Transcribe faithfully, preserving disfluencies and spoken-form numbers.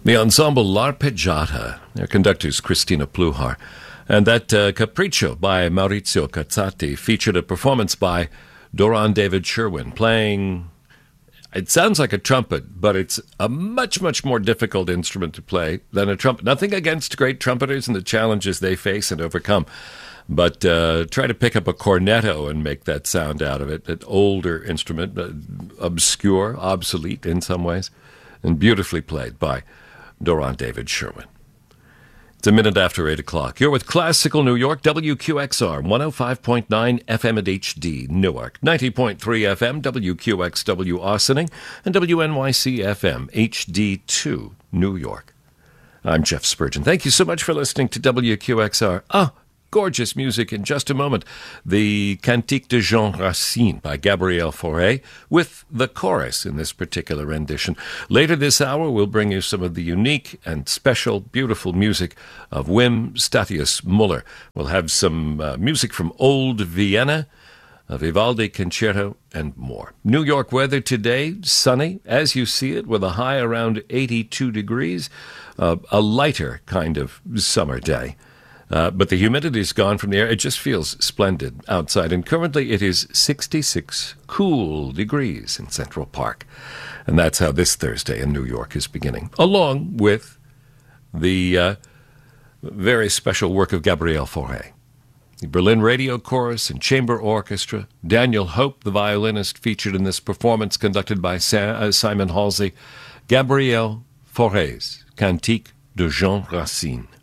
The ensemble L'Arpeggiata, their conductor's Cristina Pluhar, and that uh, Capriccio by Maurizio Cazzati featured a performance by Doron David Sherwin playing, it sounds like a trumpet, but it's a much, much more difficult instrument to play than a trumpet. Nothing against great trumpeters and the challenges they face and overcome, but uh, try to pick up a cornetto and make that sound out of it, an older instrument, uh, obscure, obsolete in some ways, and beautifully played by Doron David Sherwin. It's a minute after eight o'clock. You're with Classical New York, W Q X R, one oh five point nine F M at H D, Newark, ninety point three F M, W Q X W Austining, and W N Y C F M, H D two, New York. I'm Jeff Spurgeon. Thank you so much for listening to W Q X R. Ah, gorgeous music in just a moment. The Cantique de Jean Racine by Gabriel Fauré with the chorus in this particular rendition. Later this hour, we'll bring you some of the unique and special, beautiful music of Wim Statius Muller. We'll have some uh, music from Old Vienna, a Vivaldi concerto, and more. New York weather today, sunny, as you see it, with a high around eighty-two degrees, uh, a lighter kind of summer day. Uh, but the humidity's gone from the air. It just feels splendid outside. And currently it is sixty-six cool degrees in Central Park. And that's how this Thursday in New York is beginning, along with the uh, very special work of Gabriel Fauré. The Berlin Radio Chorus and Chamber Orchestra. Daniel Hope, the violinist, featured in this performance conducted by Sa- uh, Simon Halsey. Gabriel Fauré's Cantique de Jean Racine.